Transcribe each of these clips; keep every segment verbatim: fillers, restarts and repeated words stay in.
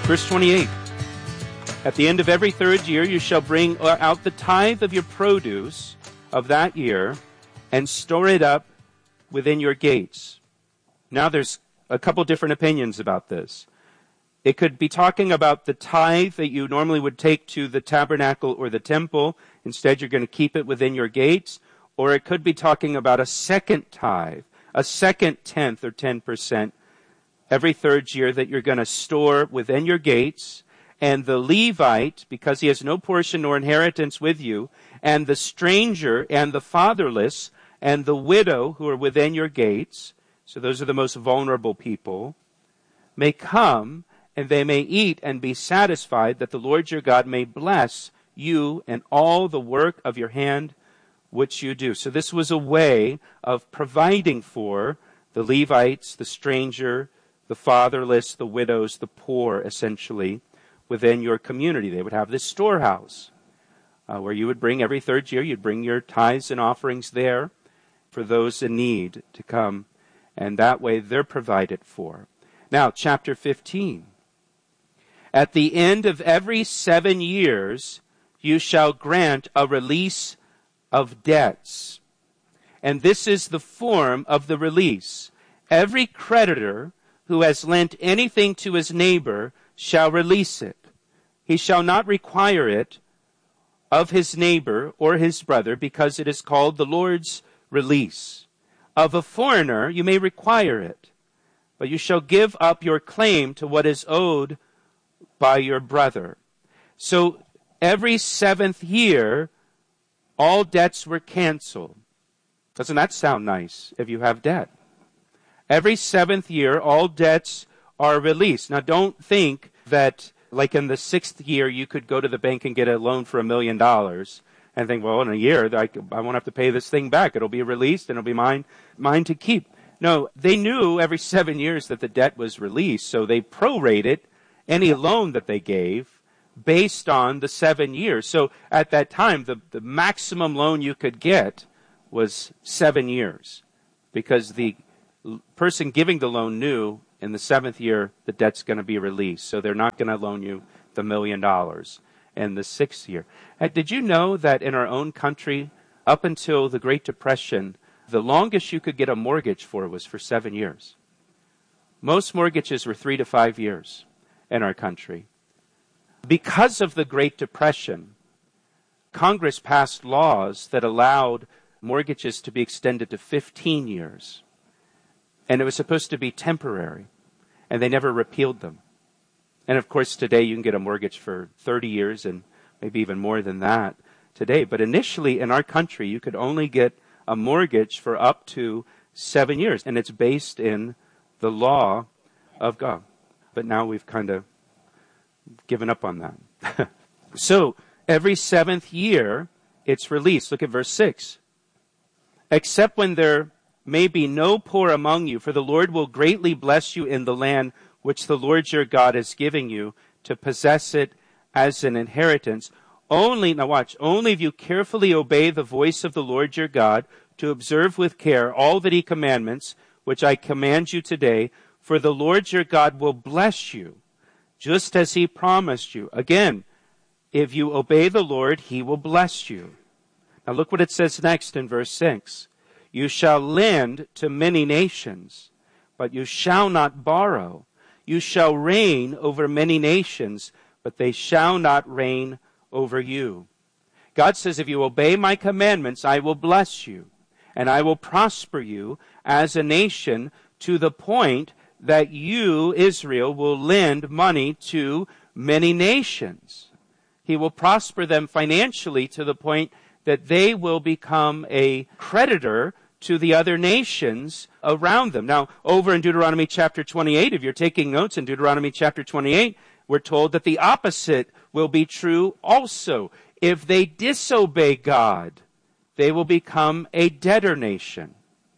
Verse twenty-eight. At the end of every third year, you shall bring out the tithe of your produce of that year and store it up within your gates. Now there's a couple different opinions about this. It could be talking about the tithe that you normally would take to the tabernacle or the temple. Instead, you're going to keep it within your gates. Or it could be talking about a second tithe, a second tenth or ten percent every third year that you're going to store within your gates. And the Levite, because he has no portion nor inheritance with you, and the stranger and the fatherless and the widow who are within your gates, so those are the most vulnerable people, may come and they may eat and be satisfied, that the Lord your God may bless you and all the work of your hand which you do. So this was a way of providing for the Levites, the stranger, the fatherless, the widows, the poor, essentially, within your community. They would have this storehouse uh, where you would bring every third year, you'd bring your tithes and offerings there for those in need to come, and that way they're provided for. Now, chapter fifteen. At the end of every seven years, you shall grant a release of debts. And this is the form of the release. Every creditor who has lent anything to his neighbor shall release it. He shall not require it of his neighbor or his brother, because it is called the Lord's release. Of a foreigner you may require it, but you shall give up your claim to what is owed by your brother. So every seventh year, all debts were canceled. Doesn't that sound nice if you have debt? Every seventh year, all debts are released. Now, don't think that, like in the sixth year, you could go to the bank and get a loan for a million dollars and think, well, in a year, I, I won't have to pay this thing back. It'll be released and it'll be mine, mine to keep. No, they knew every seven years that the debt was released, so they prorated any loan that they gave based on the seven years. So at that time, the, the maximum loan you could get was seven years because the person giving the loan knew in the seventh year the debt's going to be released. So they're not going to loan you the million dollars in the sixth year. Uh, did you know that in our own country, up until the Great Depression, the longest you could get a mortgage for was for seven years? Most mortgages were three to five years in our country. Because of the Great Depression, Congress passed laws that allowed mortgages to be extended to fifteen years. And it was supposed to be temporary. And they never repealed them. And of course, today you can get a mortgage for thirty years and maybe even more than that today. But initially in our country, you could only get a mortgage for up to seven years. And it's based in the law of God. But now we've kind of given up on that. So every seventh year, it's released. Look at verse six. Except when there may be no poor among you, for the Lord will greatly bless you in the land which the Lord your God is giving you to possess it as an inheritance. Only, now watch, only if you carefully obey the voice of the Lord your God to observe with care all the commandments which I command you today, for the Lord your God will bless you, just as he promised you. Again, if you obey the Lord, he will bless you. Now look what it says next in verse six. You shall lend to many nations, but you shall not borrow. You shall reign over many nations, but they shall not reign over you. God says, if you obey my commandments, I will bless you, and I will prosper you as a nation to the point that you, Israel, will lend money to many nations. He will prosper them financially to the point that they will become a creditor to the other nations around them. Now, over in Deuteronomy chapter twenty-eight, if you're taking notes in Deuteronomy chapter twenty-eight, we're told that the opposite will be true also. If they disobey God, they will become a debtor nation.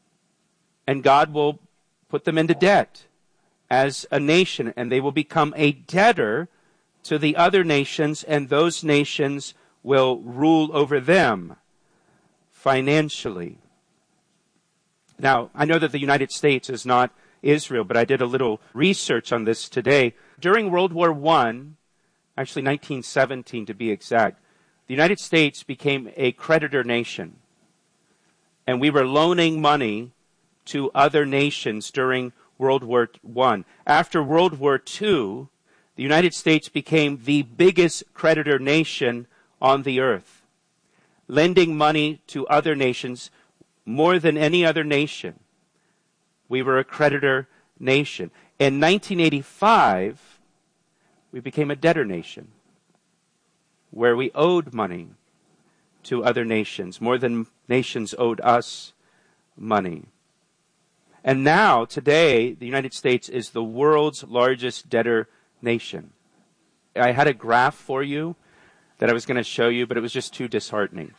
And God will put them into debt as a nation, and they will become a debtor to the other nations, and those nations will rule over them financially. Now, I know that the United States is not Israel, but I did a little research on this today. During World War One, actually nineteen seventeen to be exact, the United States became a creditor nation. And we were loaning money to other nations during World War One. After World War Two, the United States became the biggest creditor nation on the earth, lending money to other nations more than any other nation. We were a creditor nation. In nineteen eighty-five, we became a debtor nation, where we owed money to other nations, more than nations owed us money. And now, today, the United States is the world's largest debtor nation. I had a graph for you that I was going to show you, but it was just too disheartening.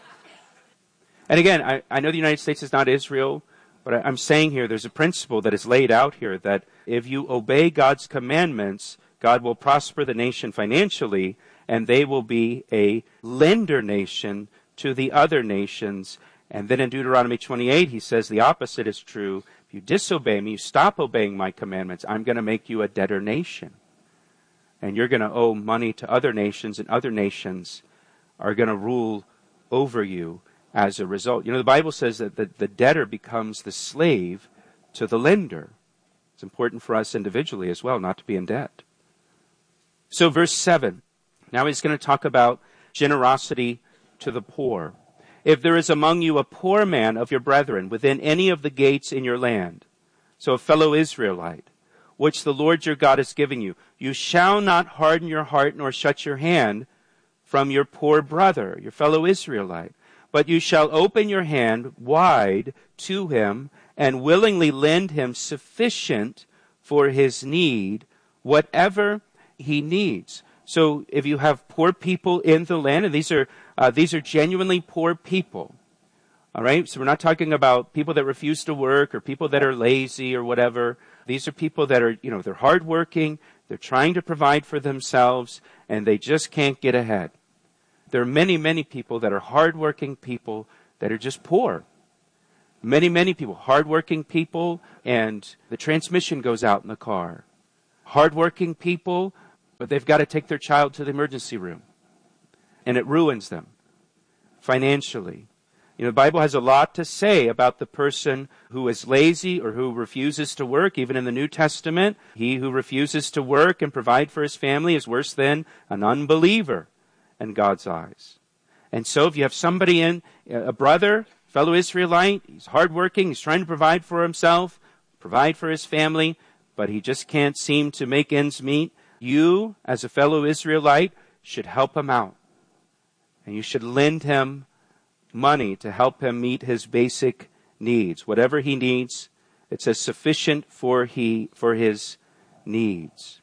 And again, I, I know the United States is not Israel, but I, I'm saying here there's a principle that is laid out here that if you obey God's commandments, God will prosper the nation financially, and they will be a lender nation to the other nations. And then in Deuteronomy twenty-eight, he says the opposite is true. If you disobey me, you stop obeying my commandments, I'm going to make you a debtor nation. And you're going to owe money to other nations, and other nations are going to rule over you as a result. You know, the Bible says that the, the debtor becomes the slave to the lender. It's important for us individually as well not to be in debt. So verse seven. Now he's going to talk about generosity to the poor. If there is among you a poor man of your brethren within any of the gates in your land, so a fellow Israelite, which the Lord your God is giving you, you shall not harden your heart nor shut your hand from your poor brother, your fellow Israelite, but you shall open your hand wide to him and willingly lend him sufficient for his need, whatever he needs. So if you have poor people in the land, and these are uh, these are genuinely poor people, all right? So we're not talking about people that refuse to work or people that are lazy or whatever. These are people that are, you know, they're hardworking, they're trying to provide for themselves, and they just can't get ahead. There are many, many people that are hardworking people that are just poor. Many, many people, hardworking people, and the transmission goes out in the car. Hardworking people, but they've got to take their child to the emergency room. And it ruins them financially. You know, the Bible has a lot to say about the person who is lazy or who refuses to work. Even in the New Testament, he who refuses to work and provide for his family is worse than an unbeliever in God's eyes. And so if you have somebody in, a brother, fellow Israelite, he's hardworking, he's trying to provide for himself, provide for his family, but he just can't seem to make ends meet, you, as a fellow Israelite, should help him out. And you should lend him money to help him meet his basic needs. Whatever he needs, it says sufficient for he for his needs.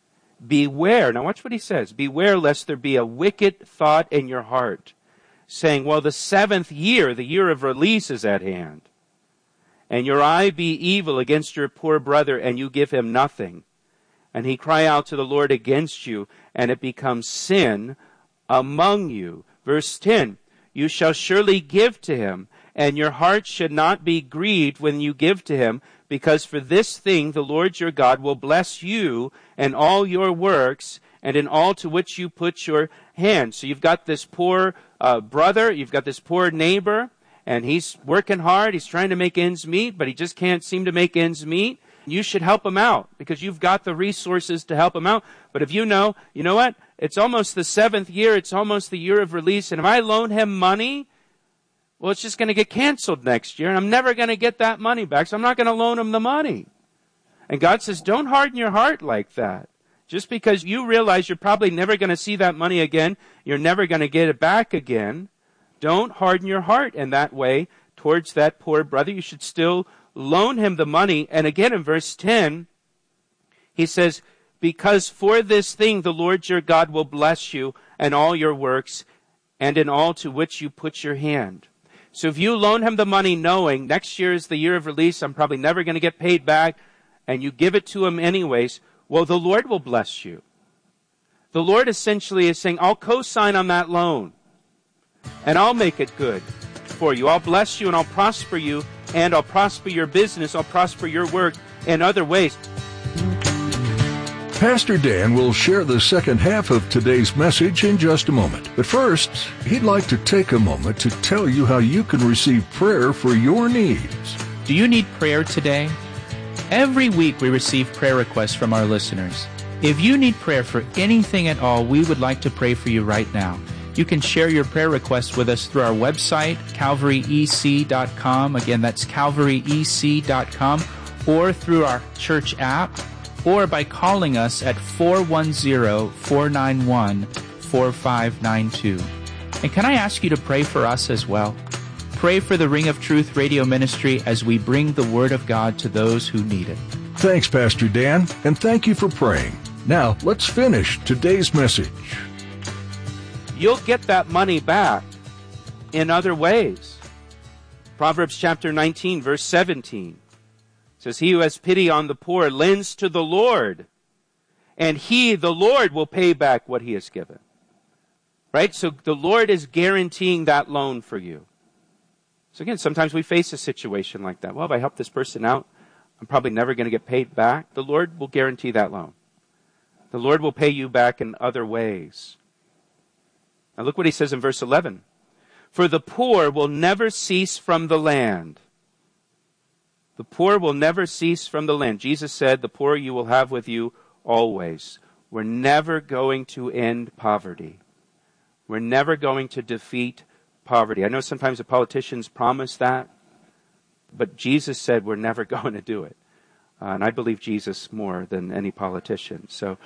Beware. Now watch what he says. Beware lest there be a wicked thought in your heart, saying, well, the seventh year, the year of release is at hand. And your eye be evil against your poor brother, and you give him nothing. And he cry out to the Lord against you, and it becomes sin among you. Verse ten, you shall surely give to him, and your heart should not be grieved when you give to him, because for this thing the Lord your God will bless you and all your works, and in all to which you put your hand. So you've got this poor uh, brother, you've got this poor neighbor, and he's working hard, he's trying to make ends meet, but he just can't seem to make ends meet. You should help him out because you've got the resources to help him out. But if you know, you know what? It's almost the seventh year. It's almost the year of release. And if I loan him money, well, it's just going to get canceled next year. And I'm never going to get that money back. So I'm not going to loan him the money. And God says, don't harden your heart like that. Just because you realize you're probably never going to see that money again, you're never going to get it back again, don't harden your heart in that way towards that poor brother. You should still loan him the money. And again in verse ten, he says, because for this thing the Lord your God will bless you and all your works and in all to which you put your hand. So if you loan him the money knowing next year is the year of release, I'm probably never going to get paid back, and you give it to him anyways, well, the Lord will bless you. The Lord essentially is saying, I'll co-sign on that loan and I'll make it good for you. I'll bless you and I'll prosper you, and I'll prosper your business. I'll prosper your work in other ways. Pastor Dan will share the second half of today's message in just a moment. But first, he'd like to take a moment to tell you how you can receive prayer for your needs. Do you need prayer today? Every week we receive prayer requests from our listeners. If you need prayer for anything at all, we would like to pray for you right now. You can share your prayer requests with us through our website, calvary e c dot com. Again, that's calvary e c dot com, or through our church app, or by calling us at four one zero, four nine one, four five nine two. And can I ask you to pray for us as well? Pray for the Ring of Truth radio ministry as we bring the Word of God to those who need it. Thanks, Pastor Dan, and thank you for praying. Now, let's finish today's message. You'll get that money back in other ways. Proverbs chapter nineteen, verse seventeen says, "He who has pity on the poor lends to the Lord, and he, the Lord, will pay back what he has given." Right? So the Lord is guaranteeing that loan for you. So again, sometimes we face a situation like that. Well, if I help this person out, I'm probably never going to get paid back. The Lord will guarantee that loan. The Lord will pay you back in other ways. Now look what he says in verse eleven. "For the poor will never cease from the land." The poor will never cease from the land. Jesus said, "The poor you will have with you always." We're never going to end poverty. We're never going to defeat poverty. I know sometimes the politicians promise that, but Jesus said we're never going to do it. Uh, and I believe Jesus more than any politician. So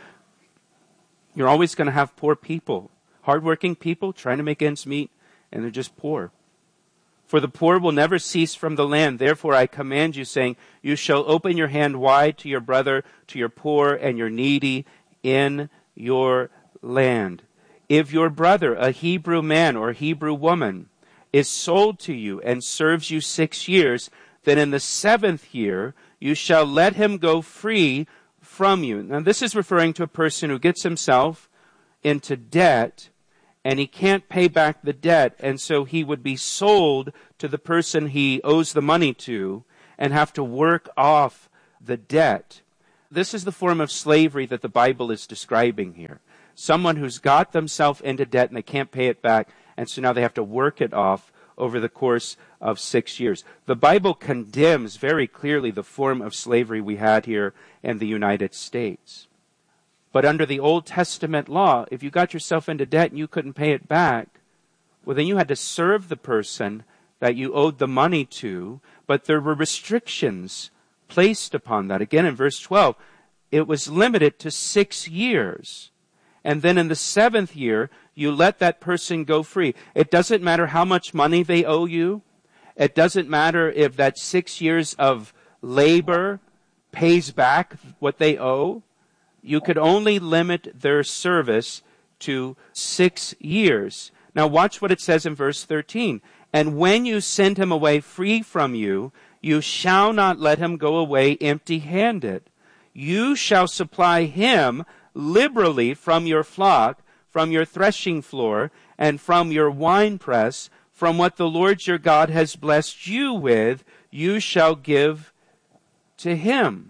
you're always going to have poor people. Hardworking people trying to make ends meet, and they're just poor. "For the poor will never cease from the land. Therefore I command you, saying, you shall open your hand wide to your brother, to your poor and your needy in your land. If your brother, a Hebrew man or Hebrew woman, is sold to you and serves you six years, then in the seventh year you shall let him go free from you." Now this is referring to a person who gets himself into debt, and he can't pay back the debt, and so he would be sold to the person he owes the money to and have to work off the debt. This is the form of slavery that the Bible is describing here. Someone who's got themselves into debt and they can't pay it back, and so now they have to work it off over the course of six years. The Bible condemns very clearly the form of slavery we had here in the United States. But under the Old Testament law, if you got yourself into debt and you couldn't pay it back, well, then you had to serve the person that you owed the money to, but there were restrictions placed upon that. Again, in verse twelve, it was limited to six years. And then in the seventh year, you let that person go free. It doesn't matter how much money they owe you. It doesn't matter if that six years of labor pays back what they owe. You could only limit their service to six years. Now watch what it says in verse thirteen. "And when you send him away free from you, you shall not let him go away empty-handed. You shall supply him liberally from your flock, from your threshing floor, and from your winepress, from what the Lord your God has blessed you with, you shall give to him."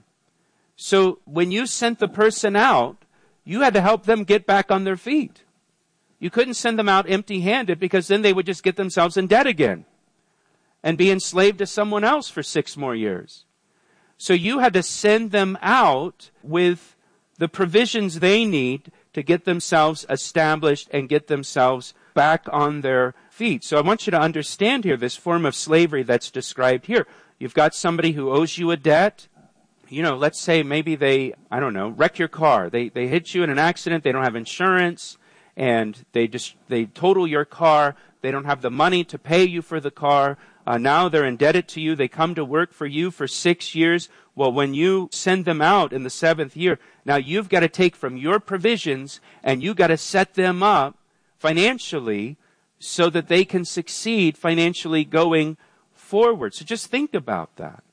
So when you sent the person out, you had to help them get back on their feet. You couldn't send them out empty-handed, because then they would just get themselves in debt again and be enslaved to someone else for six more years. So you had to send them out with the provisions they need to get themselves established and get themselves back on their feet. So I want you to understand here this form of slavery that's described here. You've got somebody who owes you a debt. You know, let's say maybe they, I don't know, wreck your car. They they hit you in an accident. They don't have insurance, and they just they total your car. They don't have the money to pay you for the car. Uh, now they're indebted to you. They come to work for you for six years. Well, when you send them out in the seventh year, now you've got to take from your provisions and you've got to set them up financially so that they can succeed financially going forward. So just think about that.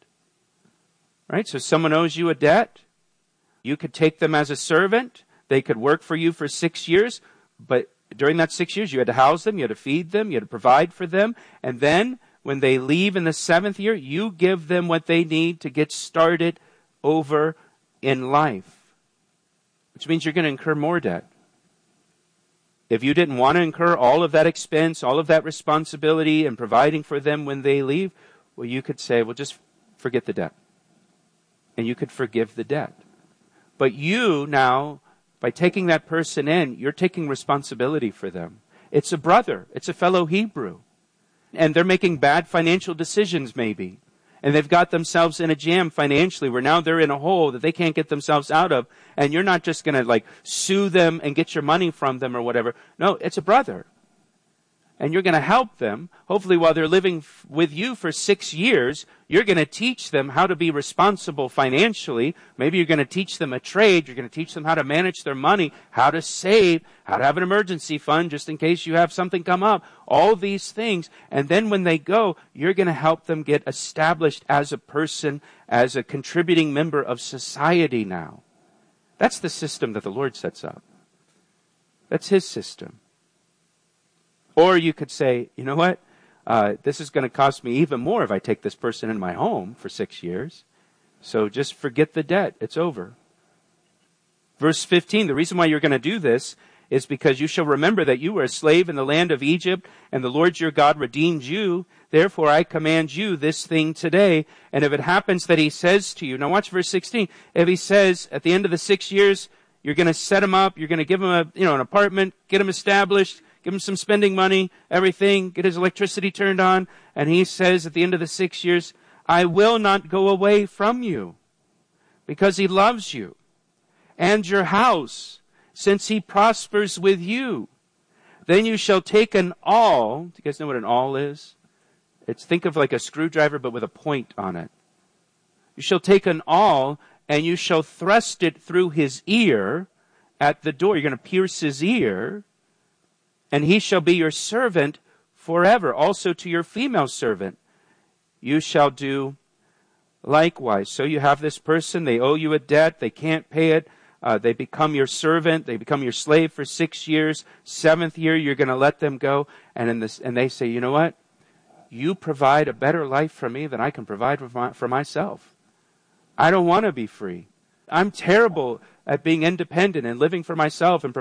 Right? So someone owes you a debt. You could take them as a servant. They could work for you for six years. But during that six years, you had to house them. You had to feed them. You had to provide for them. And then when they leave in the seventh year, you give them what they need to get started over in life, which means you're going to incur more debt. If you didn't want to incur all of that expense, all of that responsibility and providing for them when they leave, well, you could say, well, just forget the debt. And you could forgive the debt. But you now, by taking that person in, you're taking responsibility for them. It's a brother. It's a fellow Hebrew. And they're making bad financial decisions maybe. And they've got themselves in a jam financially where now they're in a hole that they can't get themselves out of. And you're not just going to like sue them and get your money from them or whatever. No, it's a brother. And you're going to help them. Hopefully while they're living f- with you for six years, you're going to teach them how to be responsible financially. Maybe you're going to teach them a trade. You're going to teach them how to manage their money, how to save, how to have an emergency fund just in case you have something come up. All these things. And then when they go, you're going to help them get established as a person, as a contributing member of society now. That's the system that the Lord sets up. That's His system. Or you could say, you know what, uh, this is going to cost me even more if I take this person in my home for six years. So just forget the debt. It's over. Verse fifteen, the reason why you're going to do this is because you shall remember that you were a slave in the land of Egypt, and the Lord your God redeemed you. Therefore I command you this thing today. And if it happens that He says to you, now watch verse sixteen, if He says at the end of the six years, you're going to set him up, you're going to give him a, you know, an apartment, get him established, give him some spending money, everything, get his electricity turned on. And He says at the end of the six years, I will not go away from you because He loves you and your house since He prospers with you. Then you shall take an awl. Do you guys know what an awl is? It's, think of like a screwdriver but with a point on it. You shall take an awl and you shall thrust it through his ear at the door. You're going to pierce his ear. And he shall be your servant forever. Also to your female servant, you shall do likewise. So you have this person, they owe you a debt, they can't pay it. Uh, they become your servant, they become your slave for six years. Seventh year, you're going to let them go. And in this, and they say, you know what? You provide a better life for me than I can provide for, my, for myself. I don't want to be free. I'm terrible at being independent and living for myself and